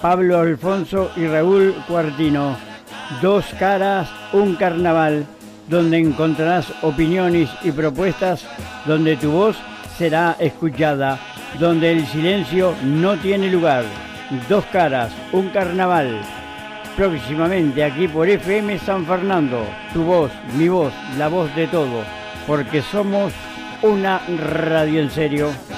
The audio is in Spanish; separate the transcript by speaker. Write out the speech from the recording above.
Speaker 1: Pablo Alfonso y Raúl Cuartino. Dos caras, un carnaval, donde encontrarás opiniones y propuestas, donde tu voz será escuchada, donde el silencio no tiene lugar. Dos caras, un carnaval. Próximamente aquí por FM San Fernando. Tu voz, mi voz, la voz de todos, porque somos una radio en serio.